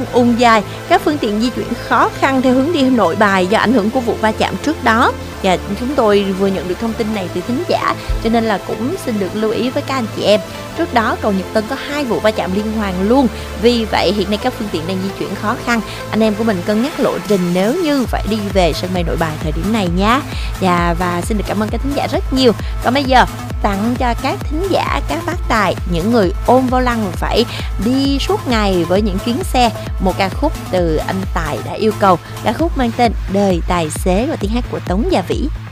ùn dài, các phương tiện di chuyển khó khăn theo hướng đi Nội Bài do ảnh hưởng của vụ va chạm trước đó. Và chúng tôi vừa nhận được thông tin này từ thính giả, cho nên là cũng xin được lưu ý với các anh chị em. Trước đó cầu Nhật Tân có 2 vụ va chạm liên hoàn luôn. Vì vậy hiện nay các phương tiện đang di chuyển khó khăn. Anh em của mình cân nhắc lộ trình nếu như phải đi về sân bay Nội Bài thời điểm này nhé. Và xin được cảm ơn các thính giả rất nhiều. Còn bây giờ tặng cho các thính giả, các bác tài, những người ôm vô lăng và phải đi suốt ngày với những chuyến xe, một ca khúc từ anh Tài đã yêu cầu, ca khúc mang tên Đời Tài Xế và tiếng hát của Tống Gia Vĩ.